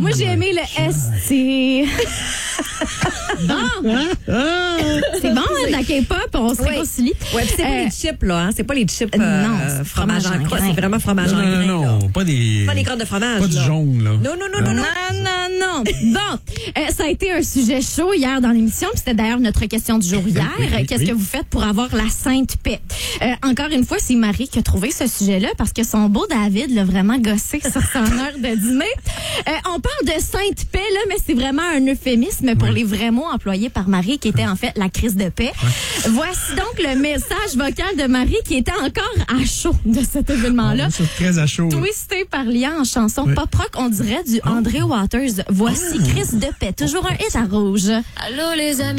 Moi, j'ai aimé le ST. Bon. C'est bon, hein, de la K-pop, on se réconcilie. Ouais, puis c'est pas les chips, là, hein? C'est pas les chips non, c'est fromage en croix, grain. c'est vraiment fromage en grain. Non, pas des crottes de fromage. Pas du jaune, là. Non. Bon, ça a été un sujet chaud hier dans l'émission, puis c'était d'ailleurs notre question du jour hier. Qu'est-ce que vous faites pour avoir la sainte paix? Encore une fois, c'est Marie qui a trouvé ce sujet-là parce que son beau David l'a vraiment gossé sur son heure de dîner. On parle de sainte paix, là, mais c'est vraiment un euphémisme pour les vrais mots employés par Marie, qui était en fait la crise de paix. Voici donc le message vocal de Marie qui était encore à chaud de cet événement-là. C'est très à chaud. Twisté par Lia en chanson pop-rock, on dirait du André Waters. Voici crise de paix, toujours un hit à rouge. Allô les amis.